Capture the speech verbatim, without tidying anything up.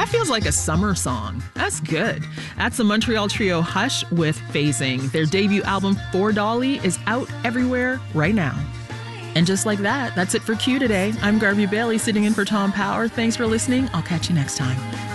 That feels like a summer song. That's good. That's the Montreal trio Hush with Phasing. Their debut album, For Dolly, is out everywhere right now. And just like that, that's it for Q today. I'm Garvey Bailey sitting in for Tom Power. Thanks for listening. I'll catch you next time.